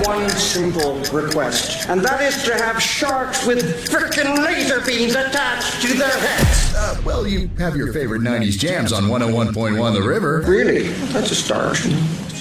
one simple request, and that is to have sharks with frickin' laser beams attached to their heads. Well, you have your favorite 90s jams on 101.1 The River. Really? That's a start.